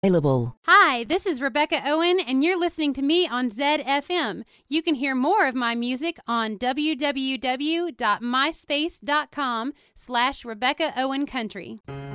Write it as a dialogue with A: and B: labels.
A: Available.
B: Hi, this is Rebecca Owen, and you're listening to me on ZFM. You can hear more of my music on www.myspace.com/Rebecca Owen Country.